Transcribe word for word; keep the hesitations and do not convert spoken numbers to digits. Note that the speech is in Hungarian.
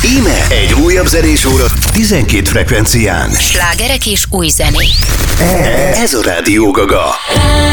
Íme egy újabb zenés óra tizenkét frekvencián. Slágerek és új zenék. Ez a Rádió Gaga.